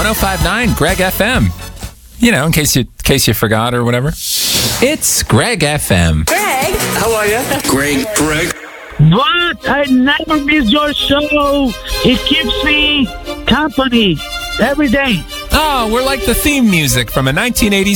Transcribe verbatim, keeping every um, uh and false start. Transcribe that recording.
one oh five point nine Greg F M. You know, in case you, in case you forgot or whatever. It's Greg F M. Greg. How are you? Greg. Greg. What? I never miss your show. It keeps me company every day. Oh, we're like the theme music from a nineteen eighties